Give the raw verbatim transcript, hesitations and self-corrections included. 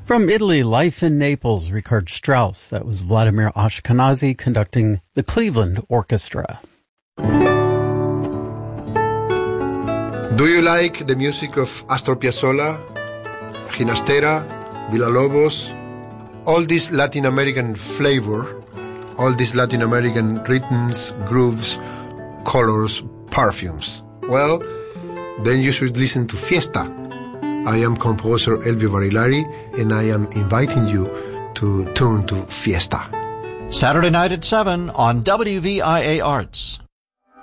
From Italy, Life in Naples, Richard Strauss. That was Vladimir Ashkenazy conducting the Cleveland Orchestra. Do you like the music of Astor Piazzolla, Ginastera, Villalobos, all this Latin American flavor, all these Latin American rhythms, grooves, colors, perfumes? Well, then you should listen to Fiesta. I am composer Elvio Barilari, and I am inviting you to tune to Fiesta. Saturday night at seven on W V I A Arts.